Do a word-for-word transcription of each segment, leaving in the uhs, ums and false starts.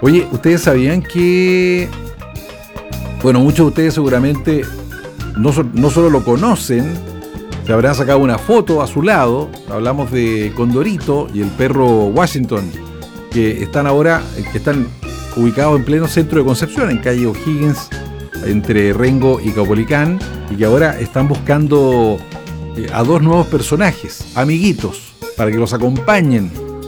Oye, ¿ustedes sabían que, bueno, muchos de ustedes seguramente no, so- no solo lo conocen, se habrán sacado una foto a su lado? Hablamos de Condorito y el perro Washington, que están ahora, que están ubicados en pleno centro de Concepción, en calle O'Higgins, entre Rengo y Caupolicán, y que ahora están buscando eh, a dos nuevos personajes, amiguitos, para que los acompañen.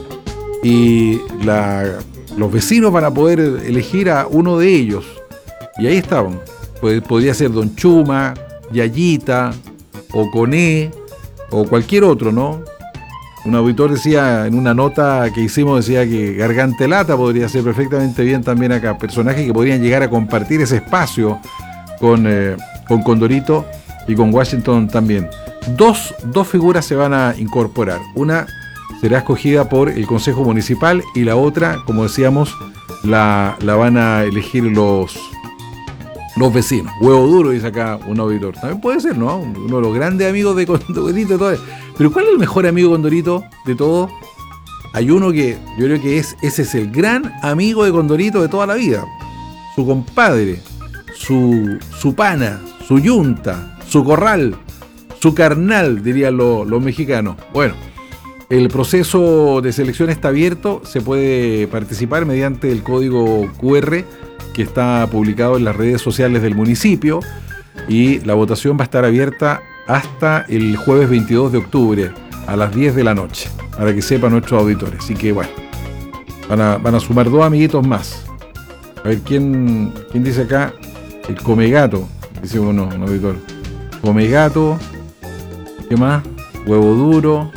Y la, los vecinos van a poder elegir a uno de ellos. Y ahí estaban. Pues, podría ser Don Chuma, Yayita, o Coné, o cualquier otro, ¿no? Un auditor decía, en una nota que hicimos, decía que Gargantelata podría ser perfectamente bien también acá. Personajes que podrían llegar a compartir ese espacio con, eh, con Condorito y con Washington también. Dos, dos figuras se van a incorporar. Una será escogida por el Consejo Municipal y la otra, como decíamos, la, la van a elegir los, los vecinos. Huevo duro, dice acá un auditor. También puede ser, ¿no? Uno de los grandes amigos de Condorito. Todo. Pero ¿cuál es el mejor amigo de Condorito de todos? Hay uno que yo creo que es, ese es el gran amigo de Condorito de toda la vida. Su compadre, su, su pana, su yunta, su corral, su carnal, dirían los, los mexicanos. Bueno, el proceso de selección está abierto, se puede participar mediante el código cu erre que está publicado en las redes sociales del municipio, y la votación va a estar abierta hasta el jueves veintidós de octubre a las diez de la noche, para que sepan nuestros auditores. Así que bueno, van a, van a sumar dos amiguitos más. A ver, ¿quién, quién dice acá? El Comegato, dice uno, un auditor. Comegato, ¿qué más? Huevo duro.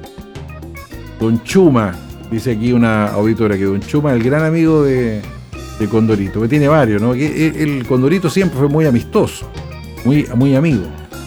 Don Chuma, dice aquí una auditora, que Don Chuma es el gran amigo de, de Condorito, que tiene varios, ¿no? Que el, el Condorito siempre fue muy amistoso, muy, muy amigo.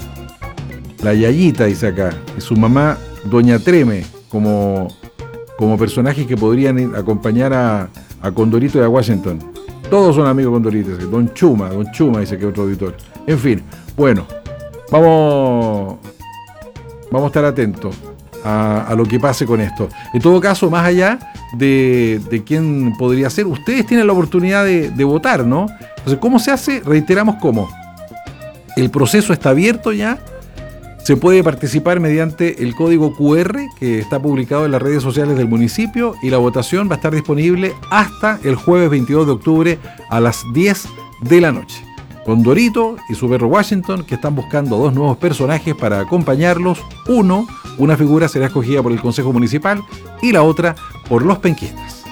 La Yayita, dice acá, y su mamá, Doña Treme, como, como personajes que podrían ir, acompañar a, a Condorito y a Washington. Todos son amigos de Condorito. Dice. Don Chuma, Don Chuma, dice que otro auditor. En fin, bueno, vamos, vamos a estar atentos a, a lo que pase con esto. En todo caso, más allá de, de quién podría ser, ustedes tienen la oportunidad de, de votar, ¿no? Entonces, ¿cómo se hace? Reiteramos cómo. El proceso está abierto ya. Se puede participar mediante el código cu erre que está publicado en las redes sociales del municipio, y la votación va a estar disponible hasta el jueves veintidós de octubre a las diez de la noche. Condorito y su perro Washington, que están buscando dos nuevos personajes para acompañarlos. Uno, una figura será escogida por el Consejo Municipal y la otra por los penquistas.